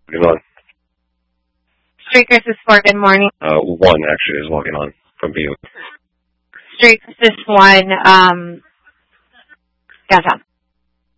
Good on. Street Crisis 4, good morning. 1 actually is logging on from BU. Street Crisis 1, downtown.